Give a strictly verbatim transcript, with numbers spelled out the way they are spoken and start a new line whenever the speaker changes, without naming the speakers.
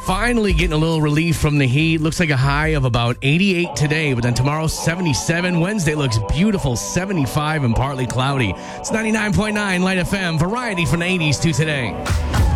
finally getting a little relief from the heat. Looks like a high of about eighty-eight today, but then tomorrow seventy-seven. Wednesday looks beautiful, seventy-five and partly cloudy. It's ninety-nine point nine Light F M, variety from the eighties to today.